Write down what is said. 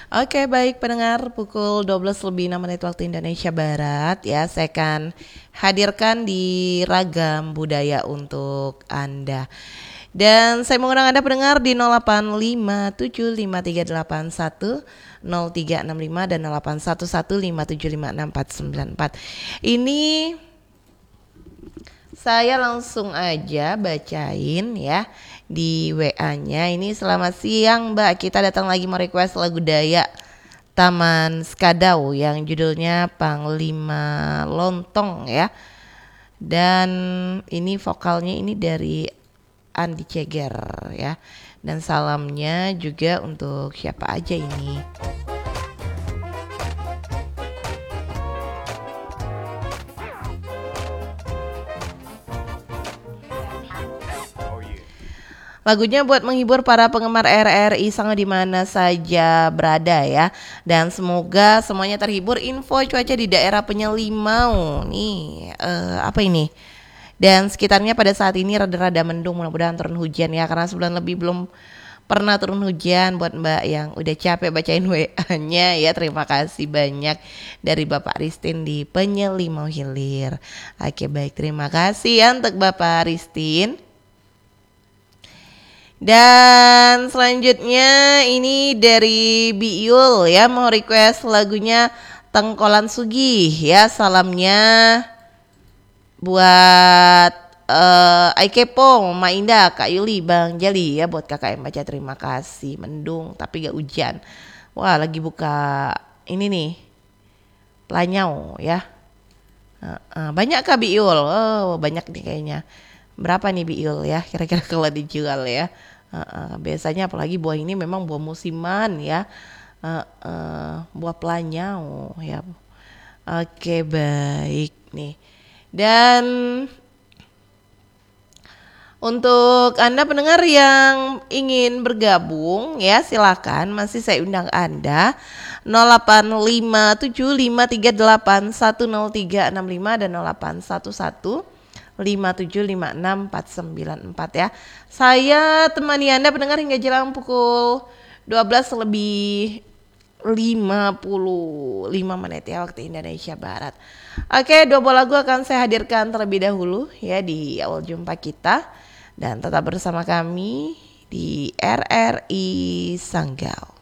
Oke, baik pendengar, pukul 12 lebih 6 menit waktu Indonesia Barat ya, saya akan hadirkan di ragam budaya untuk Anda. Dan saya mengundang Anda pendengar di 085753810365 dan 081157564494. Ini saya langsung aja bacain ya di WA-nya. Ini selamat siang Mbak, kita datang lagi mau request lagu Dayak Taman Skadau yang judulnya Panglima Lontong ya. Dan ini vokalnya ini dari Andi Ceger ya. Dan salamnya juga untuk siapa aja ini? Lagunya buat menghibur para penggemar RRI Sango di mana saja berada ya. Dan semoga semuanya terhibur. Info cuaca di daerah Penyelimau. Nih, apa ini? Dan sekitarnya pada saat ini rada-rada mendung, mudah-mudahan turun hujan ya. Karena sebulan lebih belum pernah turun hujan. Buat Mbak yang udah capek bacain WA-nya ya, terima kasih banyak dari Bapak Ristin di Penyelimau Hilir. Oke baik, terima kasih ya untuk Bapak Ristin. Dan selanjutnya ini dari Biul ya, mau request lagunya Tengkolan Sugih ya. Salamnya buat Aikepo, Mama Indah, Kak Yuli, Bang Jali ya, buat KKM baca terima kasih. Mendung tapi gak hujan. Wah, lagi buka ini nih Planyau ya. Banyak Kak Biul? Oh, banyak nih kayaknya. Berapa nih Biul ya kira-kira kalau dijual ya? Biasanya apalagi buah ini memang buah musiman ya. Buah Planyau ya. Oke baik nih. Dan untuk Anda pendengar yang ingin bergabung ya, silakan, masih saya undang Anda 085753810365 dan 081157564494 ya. Saya temani Anda pendengar hingga jelang pukul 12 lebih 55 menit ya waktu Indonesia Barat. Oke, dua buah lagu akan saya hadirkan terlebih dahulu ya di awal jumpa kita. Dan tetap bersama kami di RRI Sanggau.